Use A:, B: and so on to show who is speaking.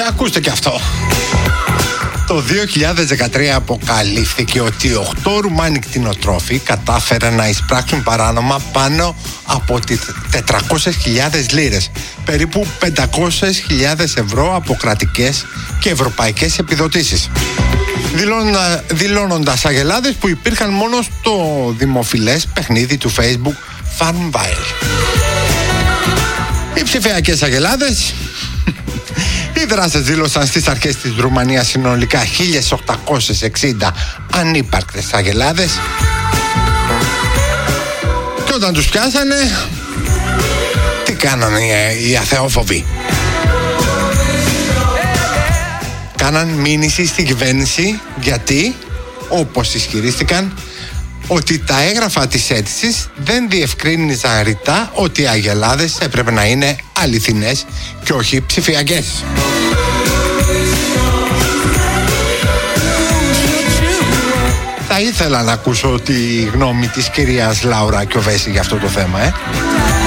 A: Και ακούστε και αυτό. Το 2013 αποκαλύφθηκε ότι 8 Ρουμάνοι κτηνοτρόφοι κατάφεραν να εισπράξουν παράνομα πάνω από 400.000 λίρες, περίπου 500.000 ευρώ από κρατικές και ευρωπαϊκές επιδοτήσεις, δηλώνοντας αγελάδες που υπήρχαν μόνο στο δημοφιλές παιχνίδι του Facebook Farmville. Οι ψηφιακές αγελάδες. Οι δράστες δήλωσαν στις αρχές της Ρουμανίας συνολικά 1.860 ανύπαρκτες αγελάδες. Και όταν τους πιάσανε, τι κάνανε οι αθεόφοβοι? Κάναν μήνυση στην κυβέρνηση, γιατί, όπως ισχυρίστηκαν, ότι τα έγγραφα της αίτησης δεν διευκρίνησαν ρητά ότι οι αγελάδες έπρεπε να είναι αληθινές και όχι ψηφιακές. Θα ήθελα να ακούσω τη γνώμη της κυρίας Λάουρα Κιοβέση για αυτό το θέμα,